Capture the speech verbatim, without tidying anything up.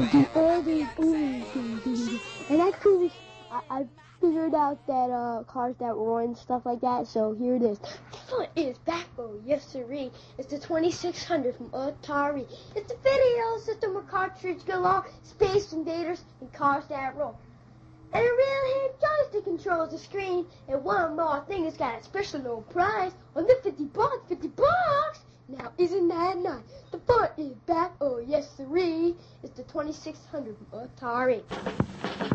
do all these boom, boom, boom, boom. And that's cool. I, I figured out that uh, cars that roar and stuff like that. So here it is. The fun is back, oh yes sirree. It's the twenty-six hundred from Atari. It's the video system where cartridge galore, Space Invaders, and cars that roll. And a real hand joystick controls the screen. And one more thing, it's got a special little prize on the fifty bucks, fifty bucks. Now, isn't that nice? The fun is back, oh yes sirree. It's the twenty-six hundred from Atari.